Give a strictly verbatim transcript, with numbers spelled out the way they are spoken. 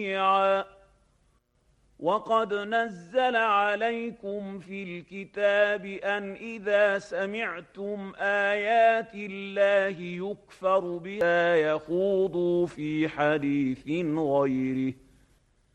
وقد نزل عليكم في الكتاب أن إذا سمعتم آيات الله يكفر بها يخوضوا في حديث غيره